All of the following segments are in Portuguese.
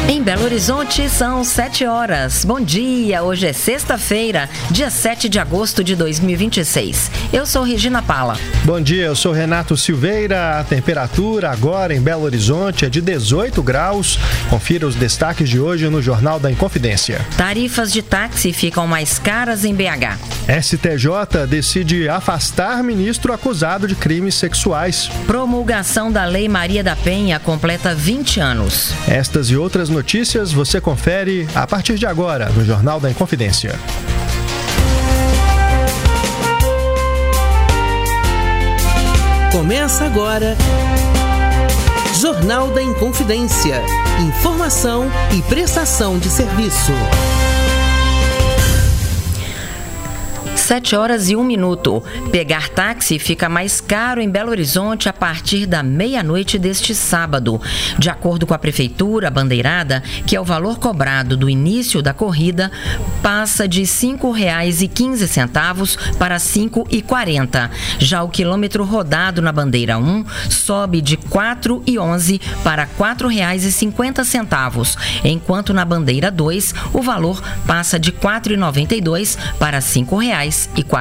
Em Belo Horizonte são 7 horas. Bom dia, hoje é sexta-feira, dia 7 de agosto de 2026. Eu sou Regina Pala. Bom dia, eu sou Renato Silveira. A temperatura agora em Belo Horizonte é de 18 graus. Confira os destaques de hoje no Jornal da Inconfidência. Tarifas de táxi ficam mais caras em BH. STJ decide afastar ministro acusado de crimes sexuais. Promulgação da Lei Maria da Penha completa 20 anos. Estas e outras notícias você confere a partir de agora no Jornal da Inconfidência. Começa agora Jornal da Inconfidência. Informação e prestação de serviço. 7 horas e 1 minuto. Pegar táxi fica mais caro em Belo Horizonte a partir da meia-noite deste sábado. De acordo com a Prefeitura, a bandeirada, que é o valor cobrado do início da corrida, passa de R$ 5,15 para R$ 5,40. Já o quilômetro rodado na bandeira 1 sobe de R$ 4,11 para R$ 4,50, enquanto na bandeira 2 o valor passa de R$ 4,92 para R$ 5,40.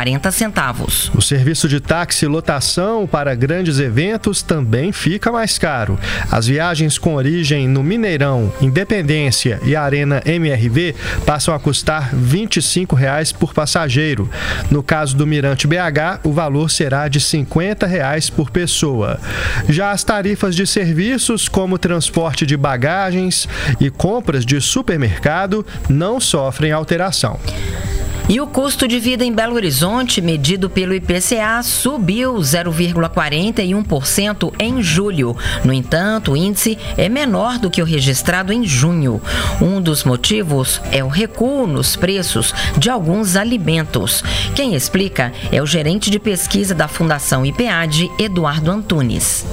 O serviço de táxi lotação para grandes eventos também fica mais caro. As viagens com origem no Mineirão, Independência e Arena MRV passam a custar R$ 25,00 por passageiro. No caso do Mirante BH, o valor será de R$ 50,00 por pessoa. Já as tarifas de serviços, como transporte de bagagens e compras de supermercado, não sofrem alteração. E o custo de vida em Belo Horizonte, medido pelo IPCA, subiu 0,41% em julho. No entanto, o índice é menor do que o registrado em junho. Um dos motivos é o recuo nos preços de alguns alimentos. Quem explica é o gerente de pesquisa da Fundação IPEAD, Eduardo Antunes.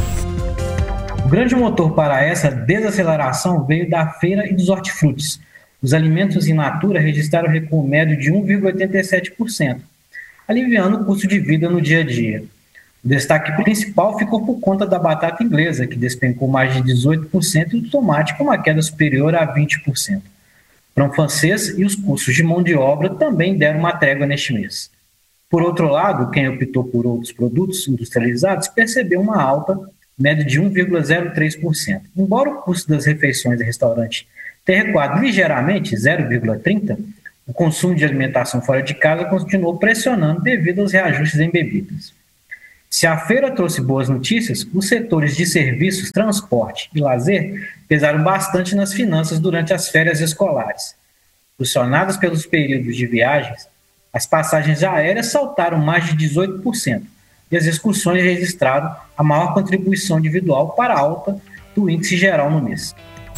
O grande motor para essa desaceleração veio da feira e dos hortifrutis. Os alimentos in natura registraram recuo médio de 1,87%, aliviando o custo de vida no dia a dia. O destaque principal ficou por conta da batata inglesa, que despencou mais de 18%, e do tomate com uma queda superior a 20%. O pão francês e os custos de mão de obra também deram uma trégua neste mês. Por outro lado, quem optou por outros produtos industrializados percebeu uma alta média de 1,03%. Embora o custo das refeições de restaurante ter recuado ligeiramente, 0,30%, o consumo de alimentação fora de casa continuou pressionando devido aos reajustes em bebidas. Se a feira trouxe boas notícias, os setores de serviços, transporte e lazer pesaram bastante nas finanças durante as férias escolares. Pressionadas pelos períodos de viagens, as passagens aéreas saltaram mais de 18% e as excursões registraram a maior contribuição individual para a alta do índice geral no mês.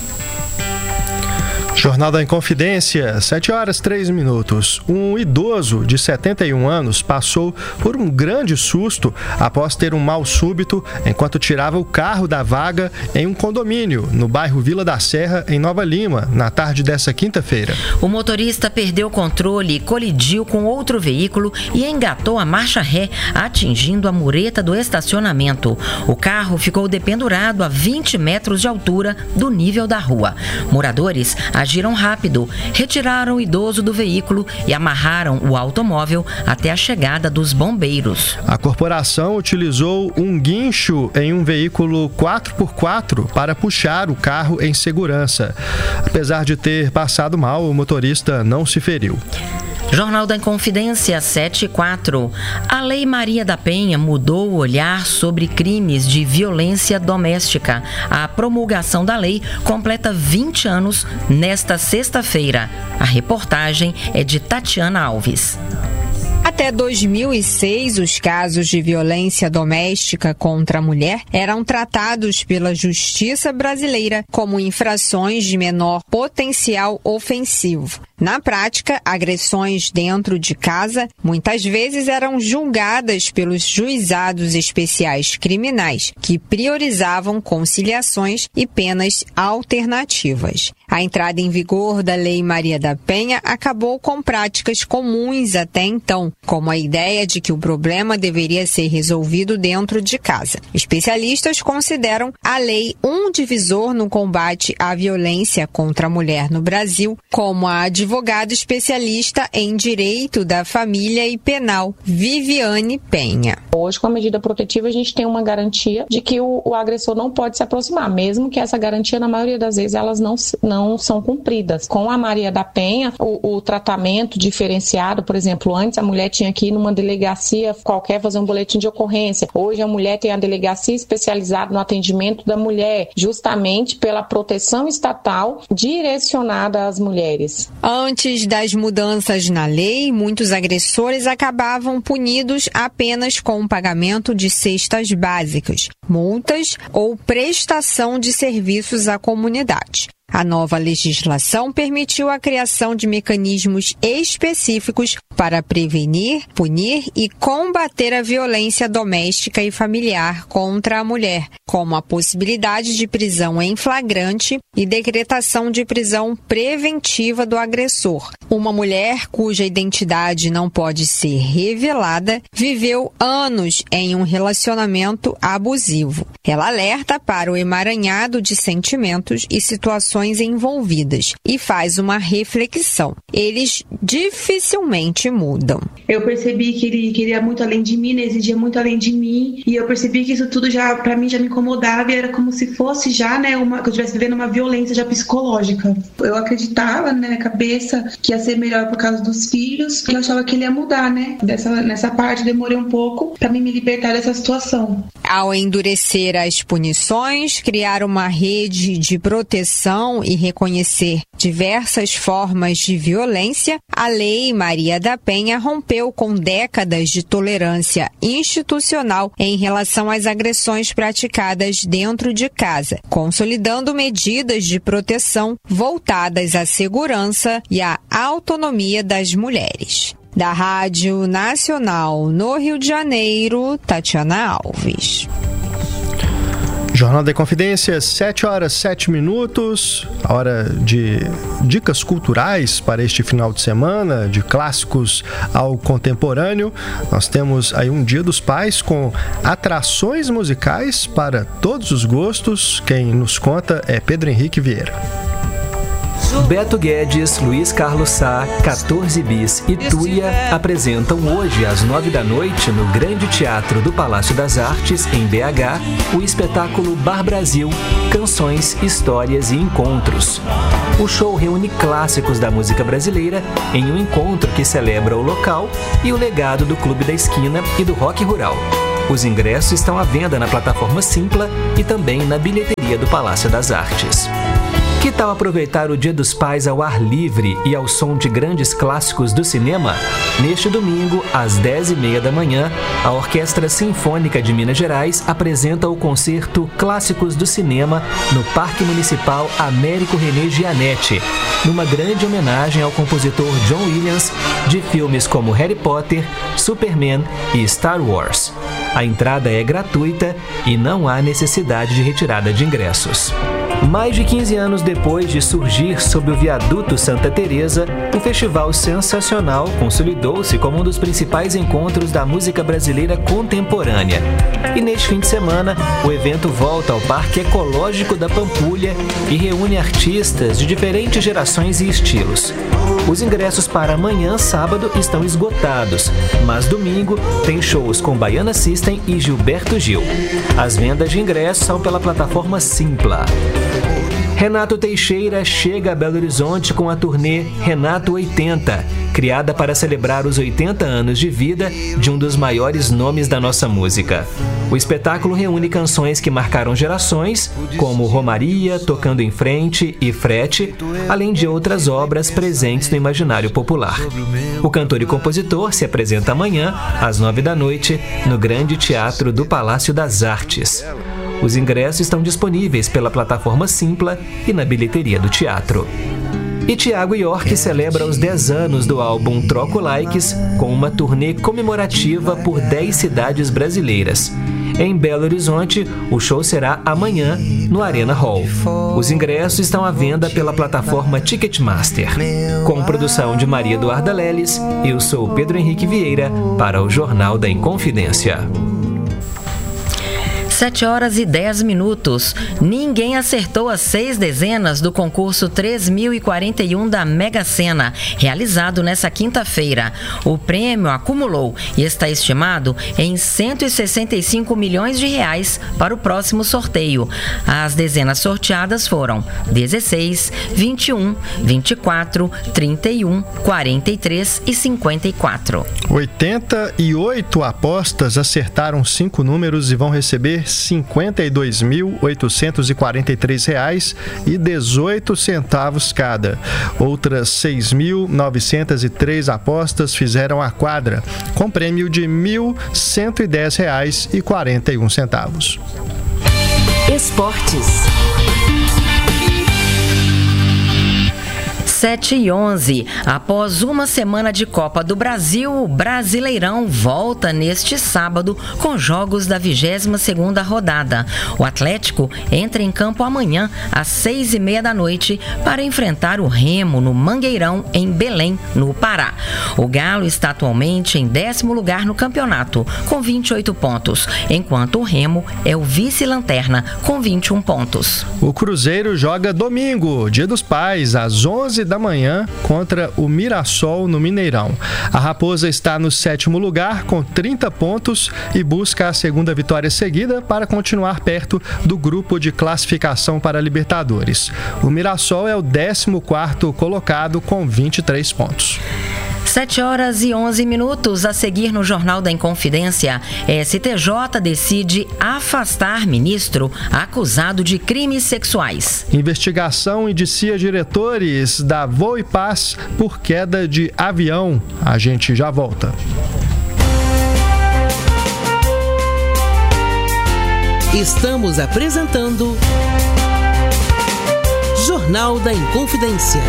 Jornal da Inconfidência, 7 horas 3 minutos. Um idoso de 71 anos passou por um grande susto após ter um mal súbito enquanto tirava o carro da vaga em um condomínio no bairro Vila da Serra, em Nova Lima, na tarde dessa quinta-feira. O motorista perdeu o controle, colidiu com outro veículo e engatou a marcha ré, atingindo a mureta do estacionamento. O carro ficou dependurado a 20 metros de altura do nível da rua. Moradores agiram rápido, retiraram o idoso do veículo e amarraram o automóvel até a chegada dos bombeiros. A corporação utilizou um guincho em um veículo 4x4 para puxar o carro em segurança. Apesar de ter passado mal, o motorista não se feriu. Jornal da Inconfidência 7/4. A Lei Maria da Penha mudou o olhar sobre crimes de violência doméstica. A promulgação da lei completa 20 anos nesta sexta-feira. A reportagem é de Tatiana Alves. Até 2006, os casos de violência doméstica contra a mulher eram tratados pela Justiça brasileira como infrações de menor potencial ofensivo. Na prática, agressões dentro de casa muitas vezes eram julgadas pelos juizados especiais criminais, que priorizavam conciliações e penas alternativas. A entrada em vigor da Lei Maria da Penha acabou com práticas comuns até então, como a ideia de que o problema deveria ser resolvido dentro de casa. Especialistas consideram a lei um divisor no combate à violência contra a mulher no Brasil, como a advogada especialista em direito da família e penal, Viviane Penha. Hoje, com a medida protetiva, a gente tem uma garantia de que o agressor não pode se aproximar, mesmo que essa garantia, na maioria das vezes, elas não são cumpridas. Com a Maria da Penha, o tratamento diferenciado, por exemplo, antes a mulher tinha que ir numa delegacia qualquer fazer um boletim de ocorrência. Hoje a mulher tem a delegacia especializada no atendimento da mulher, justamente pela proteção estatal direcionada às mulheres. Antes das mudanças na lei, muitos agressores acabavam punidos apenas com o pagamento de cestas básicas, multas ou prestação de serviços à comunidade. A nova legislação permitiu a criação de mecanismos específicos para prevenir, punir e combater a violência doméstica e familiar contra a mulher, como a possibilidade de prisão em flagrante e decretação de prisão preventiva do agressor. Uma mulher cuja identidade não pode ser revelada viveu anos em um relacionamento abusivo. Ela alerta para o emaranhado de sentimentos e situações envolvidas e faz uma reflexão. Eles dificilmente mudam. Eu percebi que ele queria muito além de mim, exigia muito além de mim, e eu percebi que isso tudo já, pra mim, já me incomodava, e era como se fosse já, né, que eu estivesse vivendo uma violência já psicológica. Eu acreditava, né, na cabeça que ia ser melhor por causa dos filhos, e eu achava que ele ia mudar, né. Nessa parte demorei um pouco pra mim me libertar dessa situação. Ao endurecer as punições, criar uma rede de proteção e reconhecer diversas formas de violência, a Lei Maria da Penha rompeu com décadas de tolerância institucional em relação às agressões praticadas dentro de casa, consolidando medidas de proteção voltadas à segurança e à autonomia das mulheres. Da Rádio Nacional no Rio de Janeiro, Tatiana Alves. Jornal da Confidência, 7h07, a hora de dicas culturais para este final de semana, de clássicos ao contemporâneo. Nós temos aí um Dia dos Pais com atrações musicais para todos os gostos. Quem nos conta é Pedro Henrique Vieira. Beto Guedes, Luiz Carlos Sá, 14 Bis e Tuia apresentam hoje às 9 da noite no Grande Teatro do Palácio das Artes, em BH, o espetáculo Bar Brasil, Canções, Histórias e Encontros. O show reúne clássicos da música brasileira em um encontro que celebra o local e o legado do Clube da Esquina e do rock rural. Os ingressos estão à venda na plataforma Simpla e também na bilheteria do Palácio das Artes. Que tal aproveitar o Dia dos Pais ao ar livre e ao som de grandes clássicos do cinema? Neste domingo, às 10h30 da manhã, a Orquestra Sinfônica de Minas Gerais apresenta o concerto Clássicos do Cinema no Parque Municipal Américo René Gianetti, numa grande homenagem ao compositor John Williams de filmes como Harry Potter, Superman e Star Wars. A entrada é gratuita e não há necessidade de retirada de ingressos. Mais de 15 anos depois de surgir sob o viaduto Santa Teresa, o Festival Sensacional consolidou-se como um dos principais encontros da música brasileira contemporânea. E neste fim de semana, o evento volta ao Parque Ecológico da Pampulha e reúne artistas de diferentes gerações e estilos. Os ingressos para amanhã, sábado, estão esgotados, mas domingo tem shows com Baiana System e Gilberto Gil. As vendas de ingressos são pela plataforma Simpla. Renato Teixeira chega a Belo Horizonte com a turnê Renato 80, criada para celebrar os 80 anos de vida de um dos maiores nomes da nossa música. O espetáculo reúne canções que marcaram gerações, como Romaria, Tocando em Frente e Frete, além de outras obras presentes no imaginário popular. O cantor e compositor se apresenta amanhã, às 9 da noite, no Grande Teatro do Palácio das Artes. Os ingressos estão disponíveis pela plataforma Simpla e na bilheteria do teatro. E Thiago York celebra os 10 anos do álbum Troco Likes com uma turnê comemorativa por 10 cidades brasileiras. Em Belo Horizonte, o show será amanhã no Arena Hall. Os ingressos estão à venda pela plataforma Ticketmaster. Com produção de Maria Eduarda Leles, eu sou Pedro Henrique Vieira para o Jornal da Inconfidência. 7h10. Ninguém acertou as 6 dezenas do concurso 3.041 da Mega Sena, realizado nesta quinta-feira. O prêmio acumulou e está estimado em 165 milhões de reais para o próximo sorteio. As dezenas sorteadas foram 16, 21, 24, 31, 43 e 54. 88 apostas acertaram 5 números e vão receber R$ 52.843,18 cada. Outras 6.903 apostas fizeram a quadra, com prêmio de R$ 1.110,41. Esportes. 7h11. Após uma semana de Copa do Brasil, o Brasileirão volta neste sábado com jogos da 22ª rodada. O Atlético entra em campo amanhã às 6h30 para enfrentar o Remo no Mangueirão, em Belém, no Pará. O Galo está atualmente em 10º lugar no campeonato, com 28 pontos, enquanto o Remo é o vice-lanterna, com 21 pontos. O Cruzeiro joga domingo, Dia dos Pais, às 11h da manhã, contra o Mirassol no Mineirão. A Raposa está no 7º lugar com 30 pontos e busca a 2ª vitória seguida para continuar perto do grupo de classificação para a Libertadores. O Mirassol é o 14º colocado com 23 pontos. 7h11. A seguir no Jornal da Inconfidência, STJ decide afastar ministro acusado de crimes sexuais. Investigação indicia diretores da Voo e Paz por queda de avião. A gente já volta. Estamos apresentando Jornal da Inconfidência.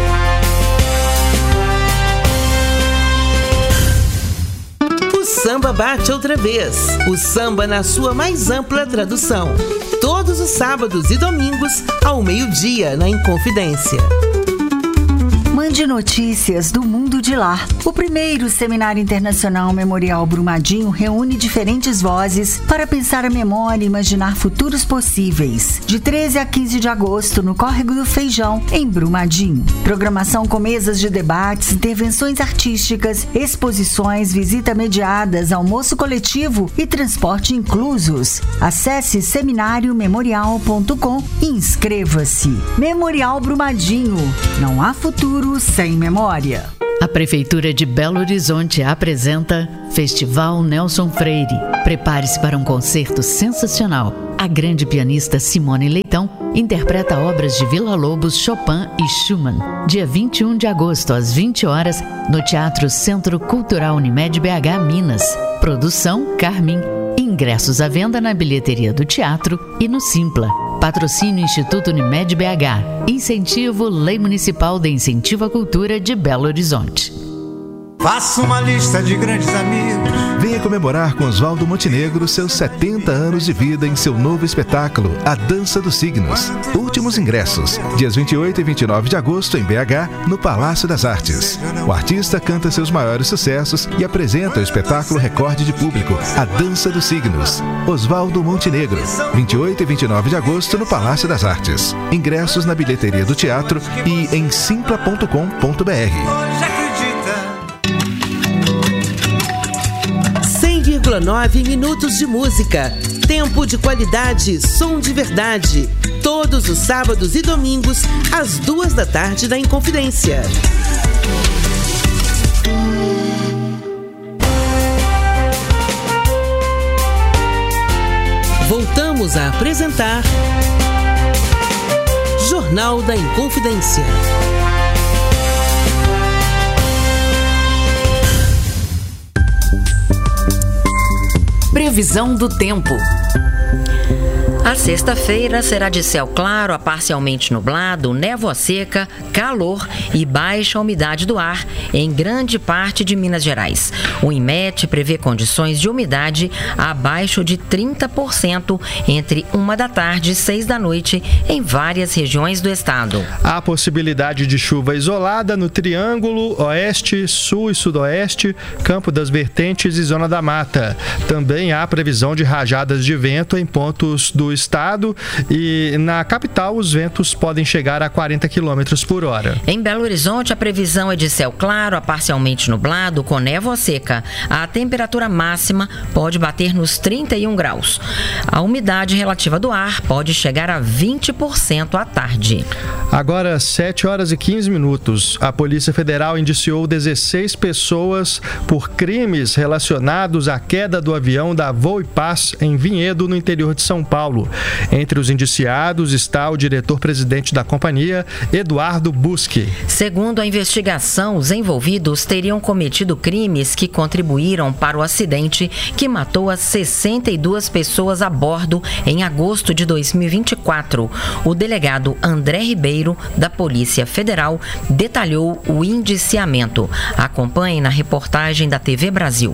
Samba bate outra vez. O samba na sua mais ampla tradução. Todos os sábados e domingos, ao meio-dia, na Inconfidência. Mande notícias do mundo de lá. O primeiro Seminário Internacional Memorial Brumadinho reúne diferentes vozes para pensar a memória e imaginar futuros possíveis. De 13 a 15 de agosto, no Córrego do Feijão, em Brumadinho. Programação com mesas de debates, intervenções artísticas, exposições, visita mediadas, almoço coletivo e transporte inclusos. Acesse seminariomemorial.com e inscreva-se. Memorial Brumadinho. Não há futuro sem memória. A Prefeitura de Belo Horizonte apresenta Festival Nelson Freire. Prepare-se para um concerto sensacional. A grande pianista Simone Leitão interpreta obras de Villa-Lobos, Chopin e Schumann. Dia 21 de agosto, às 20 horas, no Teatro Centro Cultural Unimed BH, Minas. Produção Carmen. Ingressos à venda na bilheteria do teatro e no Simpla. Patrocínio Instituto Unimed BH. Incentivo Lei Municipal de Incentivo à Cultura de Belo Horizonte. Faça uma lista de grandes amigos. Venha comemorar com Oswaldo Montenegro seus 70 anos de vida em seu novo espetáculo, A Dança dos Signos. Últimos ingressos, dias 28 e 29 de agosto em BH, no Palácio das Artes. O artista canta seus maiores sucessos e apresenta o espetáculo recorde de público, A Dança dos Signos. Oswaldo Montenegro, 28 e 29 de agosto no Palácio das Artes. Ingressos na bilheteria do teatro e em simpla.com.br. 100,9 minutos de música. Tempo de qualidade, som de verdade. Todos os sábados e domingos, às 2 da tarde, na Inconfidência. Voltamos a apresentar Jornal da Inconfidência. Previsão do tempo. A sexta-feira será de céu claro a parcialmente nublado, névoa seca, calor e baixa umidade do ar em grande parte de Minas Gerais. O INMET prevê condições de umidade abaixo de 30% entre 1 da tarde e 6 da noite em várias regiões do estado. Há possibilidade de chuva isolada no Triângulo, Oeste, Sul e Sudoeste, Campo das Vertentes e Zona da Mata. Também há previsão de rajadas de vento em pontos do estado e na capital os ventos podem chegar a 40 km por hora. Em Belo Horizonte, a previsão é de céu claro a parcialmente nublado com névoa seca. A temperatura máxima pode bater nos 31 graus. A umidade relativa do ar pode chegar a 20% à tarde. Agora, 7 horas e 15 minutos. A Polícia Federal indiciou 16 pessoas por crimes relacionados à queda do avião da Voo e Paz em Vinhedo, no interior de São Paulo. Entre os indiciados está o diretor-presidente da companhia, Eduardo Busque. Segundo a investigação, os envolvidos teriam cometido crimes que contribuíram para o acidente que matou as 62 pessoas a bordo em agosto de 2024. O delegado André Ribeiro, da Polícia Federal, detalhou o indiciamento. Acompanhe na reportagem da TV Brasil.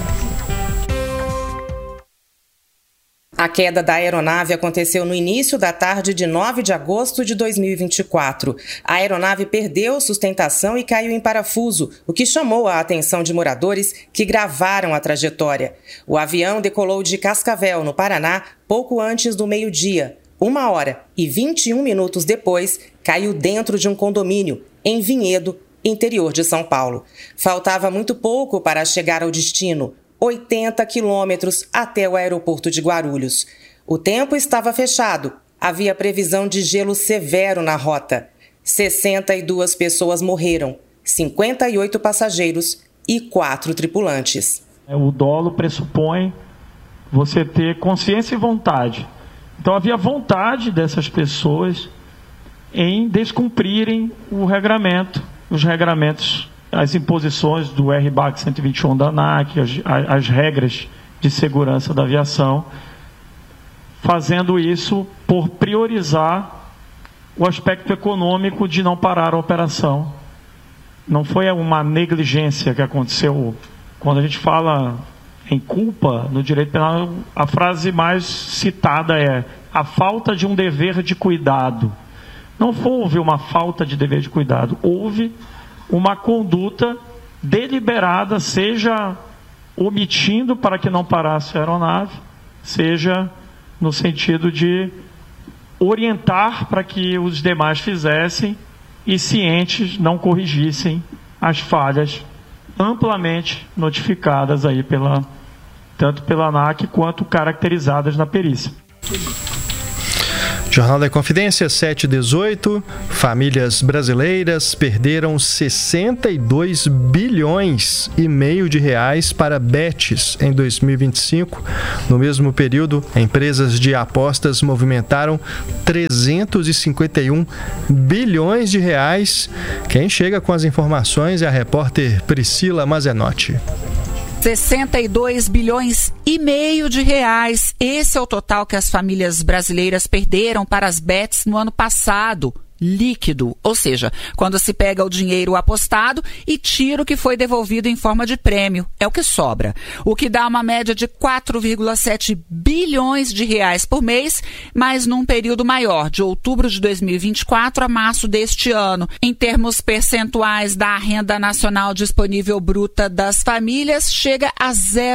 A queda da aeronave aconteceu no início da tarde de 9 de agosto de 2024. A aeronave perdeu sustentação e caiu em parafuso, o que chamou a atenção de moradores que gravaram a trajetória. O avião decolou de Cascavel, no Paraná, pouco antes do meio-dia. 1 hora e 21 minutos depois, caiu dentro de um condomínio, em Vinhedo, interior de São Paulo. Faltava muito pouco para chegar ao destino, 80 quilômetros até o aeroporto de Guarulhos. O tempo estava fechado, havia previsão de gelo severo na rota. 62 pessoas morreram, 58 passageiros e 4 tripulantes. O dolo pressupõe você ter consciência e vontade. Então havia vontade dessas pessoas em descumprirem o regramento, os regramentos, as imposições do RBAC 121 da ANAC, as regras de segurança da aviação, fazendo isso por priorizar o aspecto econômico de não parar a operação. Não foi uma negligência que aconteceu. Quando a gente fala em culpa no direito penal, a frase mais citada é a falta de um dever de cuidado. Não houve uma falta de dever de cuidado, houve uma conduta deliberada, seja omitindo para que não parasse a aeronave, seja no sentido de orientar para que os demais fizessem e cientes não corrigissem as falhas amplamente notificadas aí tanto pela ANAC quanto caracterizadas na perícia. Jornal da Confidência, 7/18. Famílias brasileiras perderam 62 bilhões e meio de reais para bets em 2025. No mesmo período, empresas de apostas movimentaram 351 bilhões de reais. Quem chega com as informações é a repórter Priscila Mazenotti. 62 bilhões e meio de reais. Esse é o total que as famílias brasileiras perderam para as bets no ano passado. Líquido, ou seja, quando se pega o dinheiro apostado e tira o que foi devolvido em forma de prêmio, é o que sobra. O que dá uma média de 4,7 bilhões de reais por mês, mas num período maior, de outubro de 2024 a março deste ano. Em termos percentuais da renda nacional disponível bruta das famílias, chega a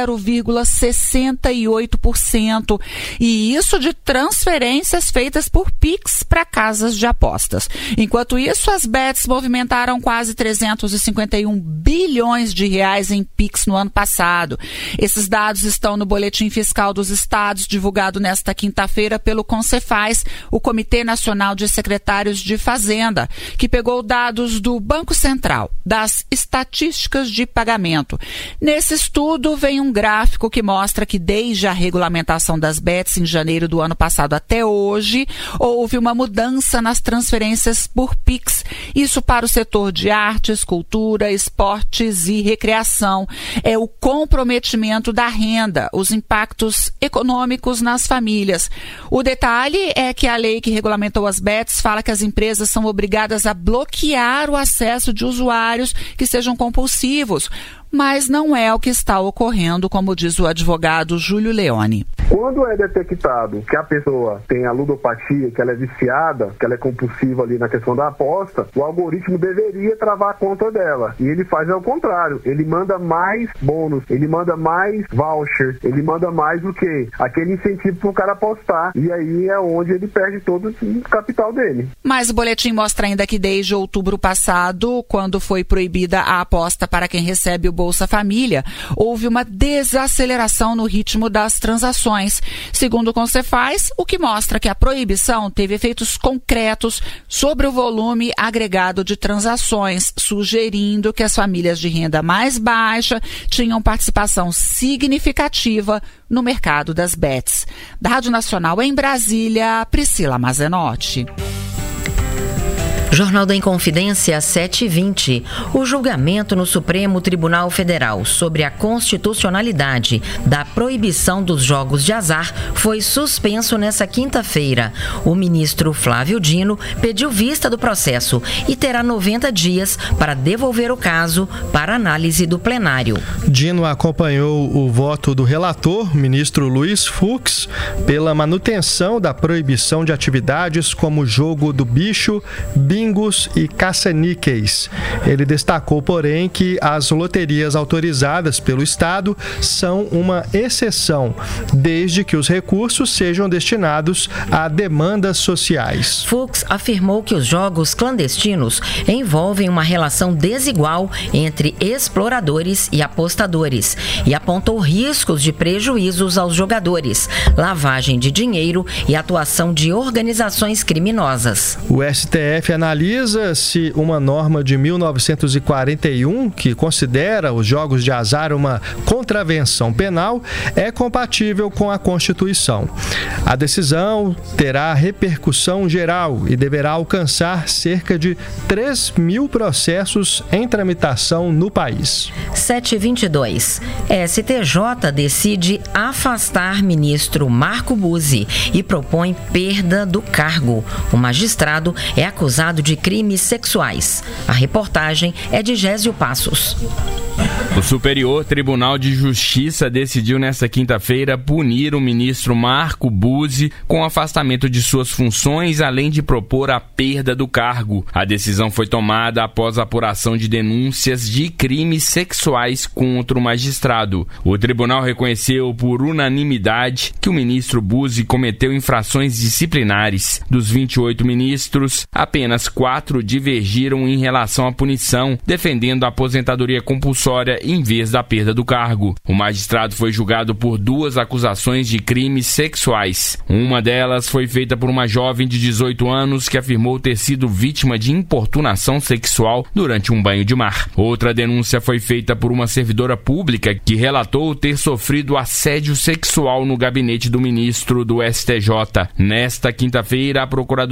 0,68%. E isso de transferências feitas por Pix para casas de apostas. Enquanto isso, as bets movimentaram quase 351 bilhões de reais em Pix no ano passado. Esses dados estão no Boletim Fiscal dos Estados, divulgado nesta quinta-feira pelo Concefaz, o Comitê Nacional de Secretários de Fazenda, que pegou dados do Banco Central, das estatísticas de pagamento. Nesse estudo, vem um gráfico que mostra que desde a regulamentação das bets em janeiro do ano passado até hoje, houve uma mudança nas transferências transferências por Pix. Isso para o setor de artes, cultura, esportes e recreação. É o comprometimento da renda, os impactos econômicos nas famílias. O detalhe é que a lei que regulamentou as bets fala que as empresas são obrigadas a bloquear o acesso de usuários que sejam compulsivos. Mas não é o que está ocorrendo, como diz o advogado Júlio Leone. Quando é detectado que a pessoa tem a ludopatia, que ela é viciada, que ela é compulsiva ali na questão da aposta, o algoritmo deveria travar a conta dela. E ele faz ao contrário. Ele manda mais bônus, ele manda mais voucher, ele manda mais o quê? Aquele incentivo para o cara apostar. E aí é onde ele perde todo o capital dele. Mas o boletim mostra ainda que desde outubro passado, quando foi proibida a aposta para quem recebe o Bolsa Família, houve uma desaceleração no ritmo das transações. Segundo o Concefaz, o que mostra que a proibição teve efeitos concretos sobre o volume agregado de transações, sugerindo que as famílias de renda mais baixa tinham participação significativa no mercado das bets. Da Rádio Nacional em Brasília, Priscila Mazenotti. Jornal da Inconfidência, 7h20. O julgamento no Supremo Tribunal Federal sobre a constitucionalidade da proibição dos jogos de azar foi suspenso nesta quinta-feira. O ministro Flávio Dino pediu vista do processo e terá 90 dias para devolver o caso para análise do plenário. Dino acompanhou o voto do relator, ministro Luiz Fux, pela manutenção da proibição de atividades como jogo do bicho, bingos e caça-níqueis. Ele destacou, porém, que as loterias autorizadas pelo Estado são uma exceção, desde que os recursos sejam destinados a demandas sociais. Fux afirmou que os jogos clandestinos envolvem uma relação desigual entre exploradores e apostadores e apontou riscos de prejuízos aos jogadores, lavagem de dinheiro e atuação de organizações criminosas. O STF analisa se uma norma de 1941, que considera os jogos de azar uma contravenção penal, é compatível com a Constituição. A decisão terá repercussão geral e deverá alcançar cerca de 3.000 processos em tramitação no país. 7h22. STJ decide afastar ministro Marco Buzzi e propõe perda do cargo. O magistrado é acusado de crimes sexuais. A reportagem é de Gésio Passos. O Superior Tribunal de Justiça decidiu nesta quinta-feira punir o ministro Marco Buzzi com afastamento de suas funções, além de propor a perda do cargo. A decisão foi tomada após a apuração de denúncias de crimes sexuais contra o magistrado. O tribunal reconheceu por unanimidade que o ministro Buzzi cometeu infrações disciplinares. Dos 28 ministros, apenas 4 divergiram em relação à punição, defendendo a aposentadoria compulsória em vez da perda do cargo. O magistrado foi julgado por 2 acusações de crimes sexuais. Uma delas foi feita por uma jovem de 18 anos que afirmou ter sido vítima de importunação sexual durante um banho de mar. Outra denúncia foi feita por uma servidora pública que relatou ter sofrido assédio sexual no gabinete do ministro do STJ. Nesta quinta-feira, a Procuradoria